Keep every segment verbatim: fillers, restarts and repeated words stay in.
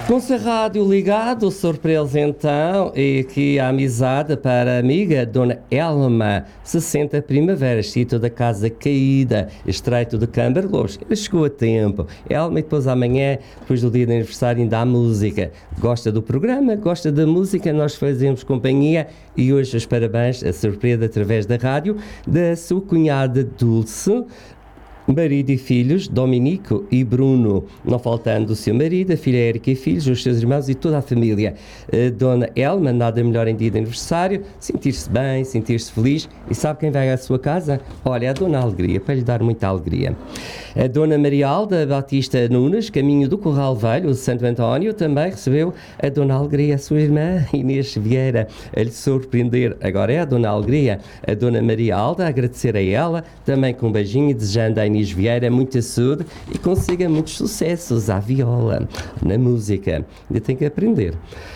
Com-se a rádio ligado, surpresa então, e aqui a amizade para a amiga Dona Elma, sessenta primaveras, sítio da Casa Caída, estreito de Cambarlos. Ele chegou a tempo. Elma, e depois amanhã, depois do dia de aniversário, ainda há música. Gosta do programa, gosta da música, nós fazemos companhia e hoje os parabéns, a surpresa através da rádio, da sua cunhada Dulce, marido e filhos, Dominico e Bruno, não faltando o seu marido, a filha Érica e filhos, os seus irmãos e toda a família. A Dona Elma, nada melhor em dia de aniversário, sentir-se bem, sentir-se feliz. E sabe quem vai à sua casa? Olha, a Dona Alegria, para lhe dar muita alegria. A Dona Maria Alda Batista Nunes, caminho do Corral Velho, de Santo António, também recebeu a Dona Alegria, a sua irmã Inês Vieira, a lhe surpreender. Agora é a Dona Alegria, a Dona Maria Alda, a agradecer a ela, também com um beijinho e desejando a Inês Vieira muita saúde e consiga muitos sucessos à viola, na música. Ainda tem que aprender.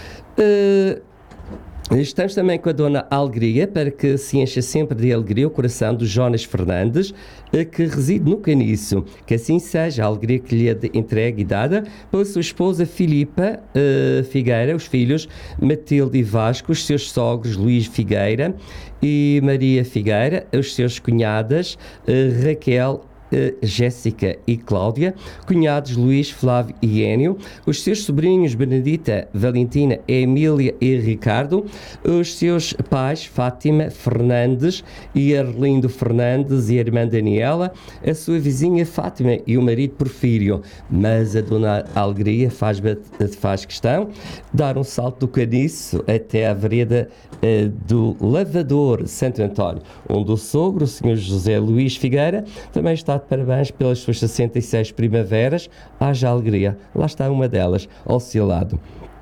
Uh, Estamos também com a Dona Alegria, para que se encha sempre de alegria o coração do Jonas Fernandes, que reside no Caniço. Que assim seja a alegria que lhe é entregue e dada pela sua esposa Filipa uh, Figueira, os filhos Matilde e Vasco, os seus sogros Luís Figueira e Maria Figueira, os seus cunhadas uh, Raquel, Uh, Jéssica e Cláudia, cunhados Luís, Flávio e Énio, os seus sobrinhos Benedita, Valentina, Emília e Ricardo, os seus pais Fátima Fernandes e Arlindo Fernandes e a irmã Daniela, a sua vizinha Fátima e o marido Porfírio. Mas a Dona Alegria faz, faz questão de dar um salto do Caniço até à vereda uh, do Lavador Santo António, onde o sogro, o senhor José Luís Figueira, também está de parabéns pelas suas sessenta e seis primaveras. Haja alegria. Lá está uma delas, ao seu lado.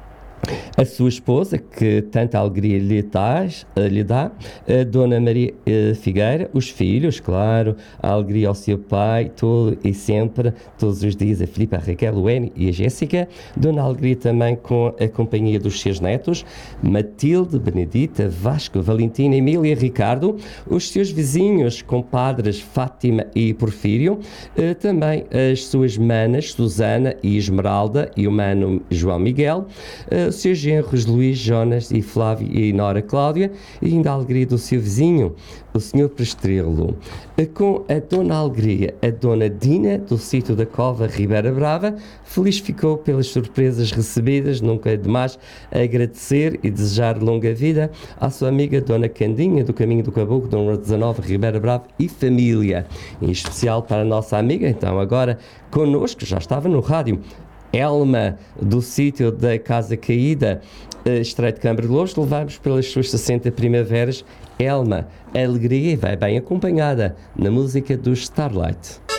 A sua esposa, que tanta alegria lhe, tás, lhe dá, a Dona Maria eh, Figueira, os filhos, claro, a alegria ao seu pai, todo e sempre, todos os dias, a Filipe, a Raquel, o Eni e a Jéssica. Dona Alegria também com a companhia dos seus netos, Matilde, Benedita, Vasco, Valentina, Emília e Ricardo, os seus vizinhos, compadres Fátima e Porfírio, eh, também as suas manas, Susana e Esmeralda, e o mano João Miguel, eh, os seus genros Luís, Jonas e Flávio e Nora Cláudia, e ainda a alegria do seu vizinho, o senhor Prestrelo. Com a Dona Alegria, a Dona Dina, do sítio da Cova Ribeira Brava, feliz ficou pelas surpresas recebidas, nunca é demais agradecer e desejar longa vida à sua amiga Dona Candinha, do Caminho do Caboclo, Dona dezanove, Ribeira Brava e família. Em especial para a nossa amiga, então agora connosco, já estava no rádio, Elma, do sítio da Casa Caída, estreito de Cambarlos, levamos pelas suas sessenta primaveras. Elma, a alegria vai bem acompanhada na música do Starlight.